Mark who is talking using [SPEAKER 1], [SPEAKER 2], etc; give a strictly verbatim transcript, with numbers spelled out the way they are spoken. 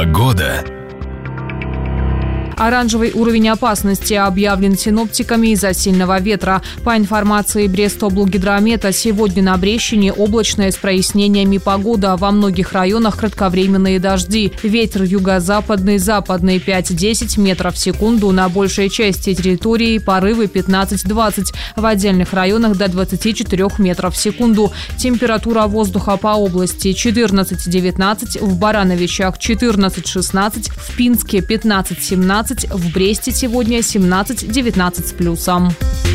[SPEAKER 1] Погода.
[SPEAKER 2] Оранжевый уровень опасности объявлен синоптиками из-за сильного ветра. По информации Брестоблгидромета, сегодня на Брещине облачная с прояснениями погода. Во многих районах кратковременные дожди. Ветер юго-западный, западный пять-десять метров в секунду. На большей части территории порывы пятнадцать-двадцать. В отдельных районах до двадцати четырёх метров в секунду. Температура воздуха по области четырнадцать-девятнадцать, в Барановичах четырнадцать-шестнадцать, в Пинске пятнадцать-семнадцать, в Бресте сегодня семнадцать-девятнадцать с плюсом.